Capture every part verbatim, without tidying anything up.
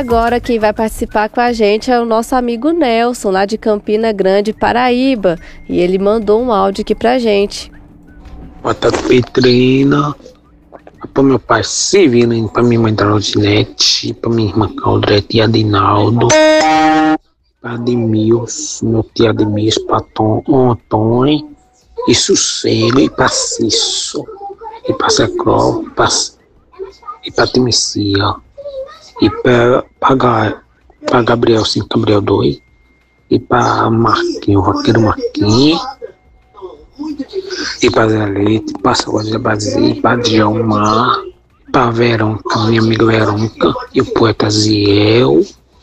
agora quem vai participar com a gente é o nosso amigo Nelson, lá de Campina Grande, Paraíba. E ele mandou um áudio aqui pra gente. Boa tarde, Petrina. Para meu pai Severino, para minha mãe Draudinete, para minha irmã Claudete e Adinaldo, para Ademilson, meu tio Ademilson, para Antônio e Sucelo e para Cício, e para Secrol, e para Timicia, e para Gabriel cinco, Gabriel dois, e para Marquinho, Roqueiro Marquinho, e para Zé Leite, para Saúde Bazia, para Djalmar, para Verônica, minha amiga Verônica, e o poeta Ziel,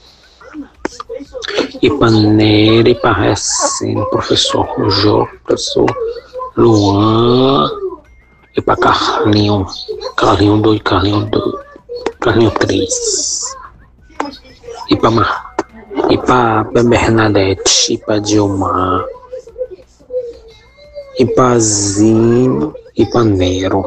e para Neira, e para Recém, professor Jô, professor Luan, e para Carlinho, Carlinho dois, Carlinho dois, Carlinho três, e para Mar, e para Bernadette, e para Dilmar, e para Zinho, e para Nero,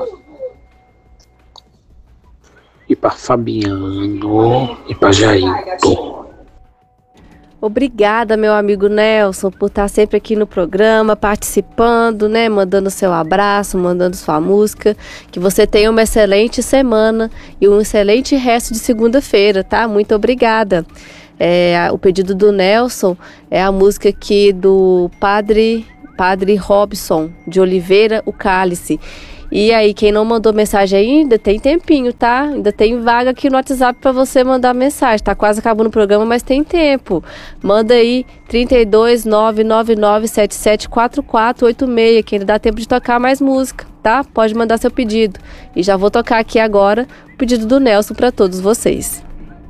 e para Fabiano, e para Jairto. Obrigada, meu amigo Nelson, por estar sempre aqui no programa, participando, né, mandando seu abraço, mandando sua música. Que você tenha uma excelente semana e um excelente resto de segunda-feira, tá? Muito obrigada. É, o pedido do Nelson é a música aqui do Padre, Padre Robson de Oliveira, o Cálice. E aí, quem não mandou mensagem ainda, tem tempinho, tá? Ainda tem vaga aqui no WhatsApp para você mandar mensagem. Tá quase acabando o programa, mas tem tempo. Manda aí trinta e dois, nove nove nove, sete sete quatro quatro oito seis, que ainda dá tempo de tocar mais música, tá? Pode mandar seu pedido. E já vou tocar aqui agora o pedido do Nelson para todos vocês.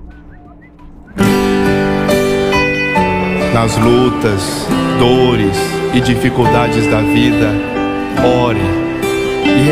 Nas lutas, dores e dificuldades da vida, ore e